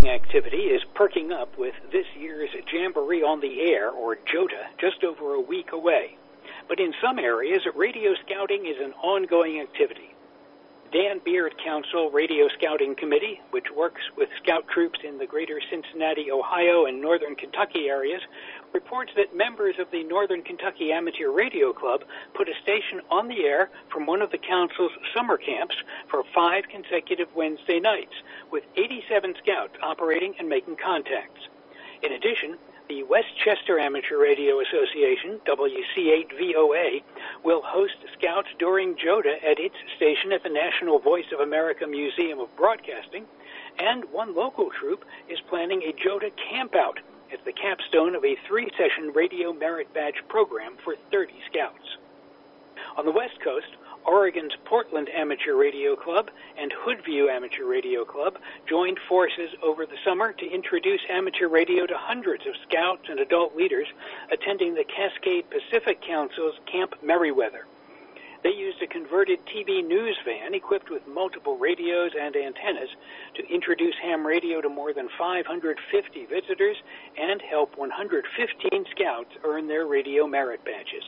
Activity is perking up with this year's Jamboree on the Air, or JOTA, just over a week away. But in some areas, radio scouting is an ongoing activity. Dan Beard Council Radio Scouting Committee, which works with scout troops in the greater Cincinnati, Ohio, and northern Kentucky areas, reports that members of the Northern Kentucky Amateur Radio Club put a station on the air from one of the council's summer camps for 5 consecutive Wednesday nights, with 87 scouts operating and making contacts. In addition, the Westchester Amateur Radio Association, WC8VOA, will host scouts during JOTA at its station at the National Voice of America Museum of Broadcasting, and one local troop is planning a JOTA campout as the capstone of a 3-session radio merit badge program for 30 scouts. On the West Coast, Oregon's Portland Amateur Radio Club and Hoodview Amateur Radio Club joined forces over the summer to introduce amateur radio to hundreds of scouts and adult leaders attending the Cascade Pacific Council's Camp Merriweather. They used a converted TV news van equipped with multiple radios and antennas to introduce ham radio to more than 550 visitors and help 115 scouts earn their radio merit badges.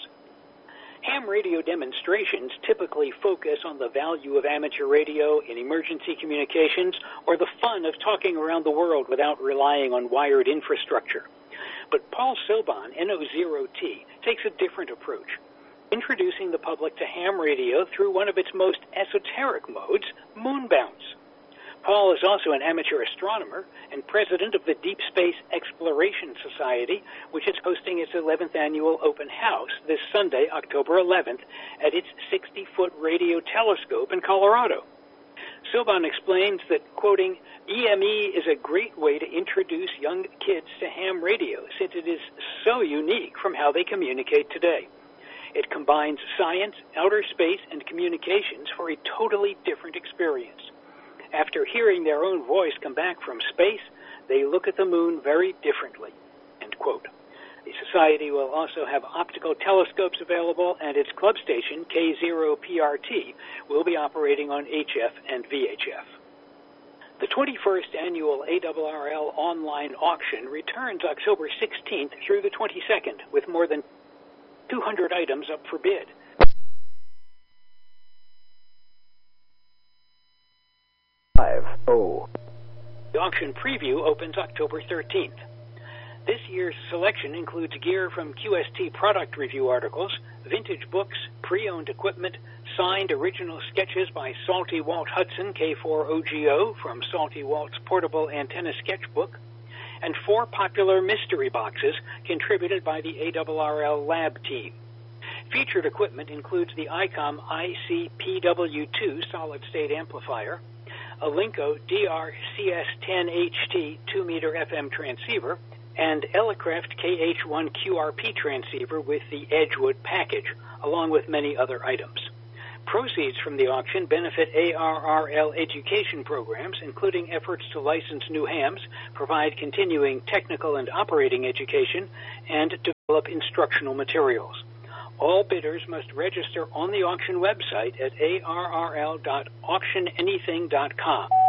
Ham radio demonstrations typically focus on the value of amateur radio in emergency communications or the fun of talking around the world without relying on wired infrastructure. But Paul Soban, NO0T, takes a different approach, introducing the public to ham radio through one of its most esoteric modes, moon bounce. Paul is also an amateur astronomer and president of the Deep Space Exploration Society, which is hosting its 11th annual open house this Sunday, October 11th, at its 60-foot radio telescope in Colorado. Soban explains that, quoting, EME is a great way to introduce young kids to ham radio, since it is so unique from how they communicate today. It combines science, outer space, and communications for a totally different experience. After hearing their own voice come back from space, they look at the moon very differently, end quote. The Society will also have optical telescopes available, and its club station, K0PRT, will be operating on HF and VHF. The 21st annual ARRL online auction returns October 16th through the 22nd, with more than 200 items up for bid. The auction preview opens October 13th. This year's selection includes gear from QST product review articles, vintage books, pre-owned equipment, signed original sketches by Salty Walt Hudson K4OGO from Salty Walt's portable antenna sketchbook, and 4 popular mystery boxes contributed by the ARRL lab team. Featured equipment includes the ICOM ICPW2 solid-state amplifier, a Linco DRCS10HT 2-meter FM transceiver, and Elecraft KH1 QRP transceiver with the Edgewood package, along with many other items. Proceeds from the auction benefit ARRL education programs, including efforts to license new hams, provide continuing technical and operating education, and develop instructional materials. All bidders must register on the auction website at arrl.auctionanything.com.